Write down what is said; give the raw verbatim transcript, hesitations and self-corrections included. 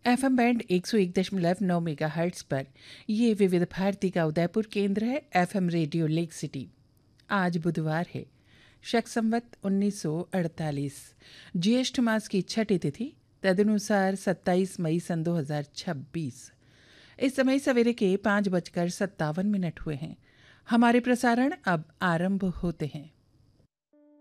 FM band एक सौ एक दशमलव नौ मेगाहर्ट्ज़ पर ये विविध भारती का उदयपुर केंद्र है। FM radio lake city. आज बुधवार है, शक संवत उन्नीस सौ अड़तालीस, ज्येष्ठ मास की छठी तिथि, तदनुसार सत्ताईस मई सन दो हज़ार छब्बीस। इस समय सवेरे के पाँच बजकर सत्तावन मिनट हुए हैं। हमारे प्रसारण अब आरंभ होते हैं।